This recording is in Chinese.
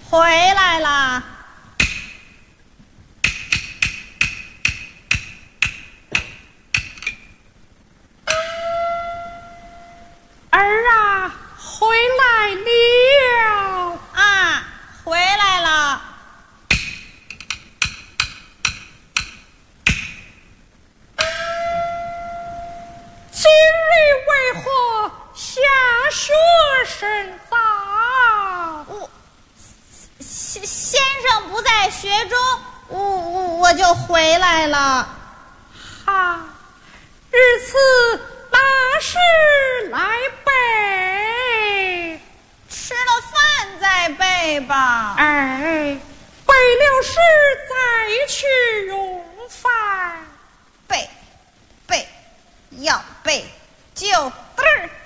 回来啦！ 儿啊，回来了啊，回来了。 今日为何下学甚早？ 先生不在学中，我就回来了。 哈，日此哪时来背？ 吃了饭再背吧。 哎，背了诗再去用饭。 背，要背就嘚儿。